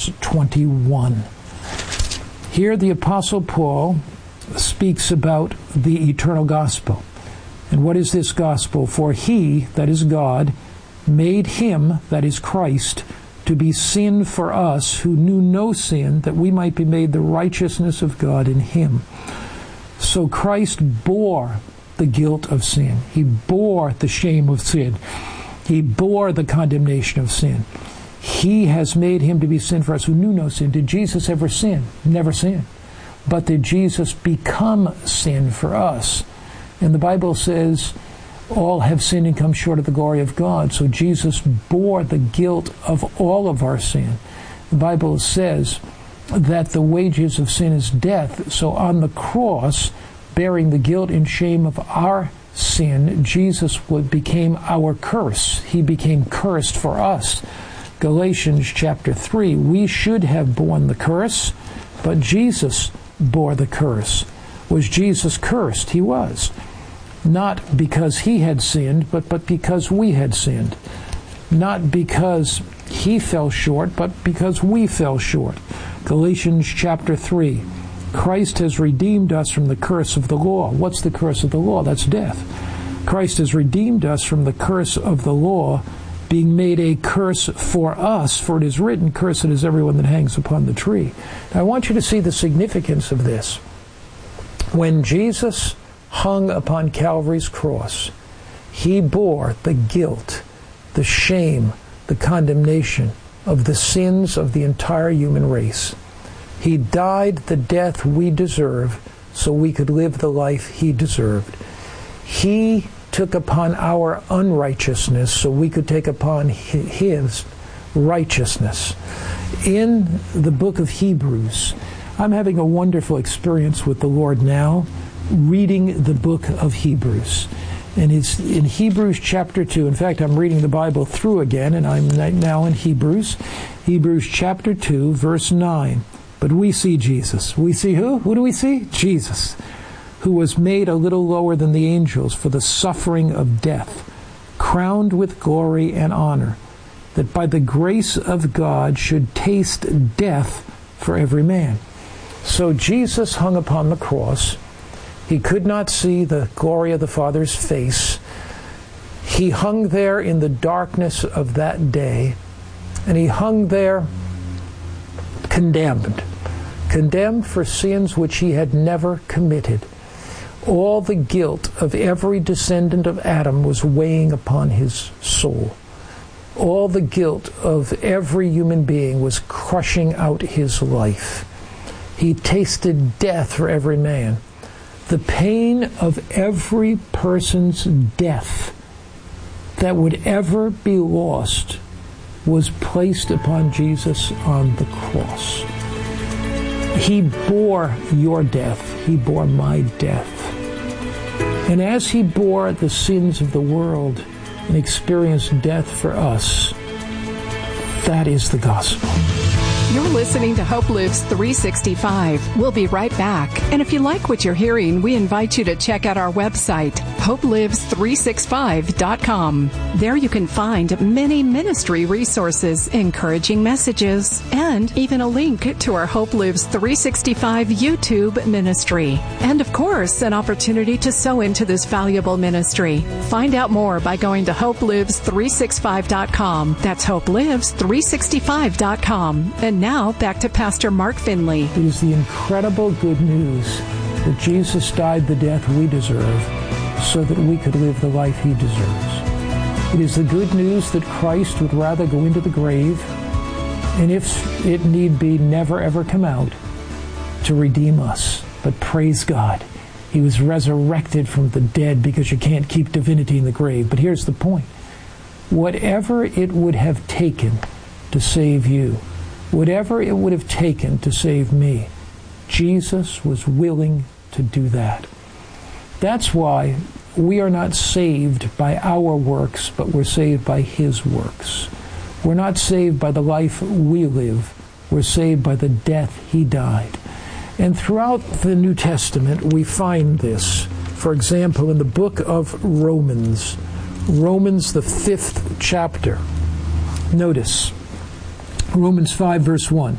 verse 21. Here the Apostle Paul speaks about the eternal gospel. And what is this gospel? For he, that is God, made him, that is Christ, to be sin for us who knew no sin, that we might be made the righteousness of God in him. So Christ bore the guilt of sin. He bore the shame of sin. He bore the condemnation of sin. He has made him to be sin for us who knew no sin. Did Jesus ever sin? Never sinned. But did Jesus become sin for us? And the Bible says, all have sinned and come short of the glory of God. So Jesus bore the guilt of all of our sin. The Bible says that the wages of sin is death. So on the cross, bearing the guilt and shame of our sin, Jesus became our curse. He became cursed for us. Galatians chapter 3, we should have borne the curse, but Jesus bore the curse. Was Jesus cursed? He was. Not because he had sinned, but because we had sinned. Not because he fell short, but because we fell short. Galatians chapter 3. Christ has redeemed us from the curse of the law. What's the curse of the law? That's death. Christ has redeemed us from the curse of the law, being made a curse for us, for it is written, cursed is everyone that hangs upon the tree. Now, I want you to see the significance of this. When Jesus hung upon Calvary's cross, he bore the guilt, the shame, the condemnation of the sins of the entire human race. He died the death we deserve so we could live the life he deserved. He took upon our unrighteousness so we could take upon his righteousness. In the book of Hebrews, I'm having a wonderful experience with the Lord now, reading the book of Hebrews. And it's in Hebrews chapter 2. In fact, I'm reading the Bible through again, and I'm now in Hebrews. Hebrews chapter 2, verse 9. But we see Jesus. We see who? Who do we see? Jesus, who was made a little lower than the angels for the suffering of death, crowned with glory and honor, that by the grace of God should taste death for every man. So Jesus hung upon the cross. He could not see the glory of the Father's face. He hung there in the darkness of that day, and he hung there condemned for sins which he had never committed. All the guilt of every descendant of Adam was weighing upon his soul. All the guilt of every human being was crushing out his life. He tasted death for every man. The pain of every person's death that would ever be lost was placed upon Jesus on the cross. He bore your death. He bore my death. And as he bore the sins of the world and experienced death for us, that is the gospel. You're listening to Hope Lives 365. We'll be right back. And if you like what you're hearing, we invite you to check out our website, hopelives365.com. There you can find many ministry resources, encouraging messages, and even a link to our Hope Lives 365 YouTube ministry. And of course, an opportunity to sow into this valuable ministry. Find out more by going to hopelives365.com. That's hopelives365.com. And now, back to Pastor Mark Finley. It is the incredible good news that Jesus died the death we deserve so that we could live the life he deserves. It is the good news that Christ would rather go into the grave, and if it need be, never ever come out to redeem us. But praise God, he was resurrected from the dead, because you can't keep divinity in the grave. But here's the point. Whatever it would have taken to save you, whatever it would have taken to save me, Jesus was willing to do that. That's why we are not saved by our works, but we're saved by his works. We're not saved by the life we live. We're saved by the death he died. And throughout the New Testament, we find this. For example, in the book of Romans, the 5th chapter. Notice, Romans 5, verse 1.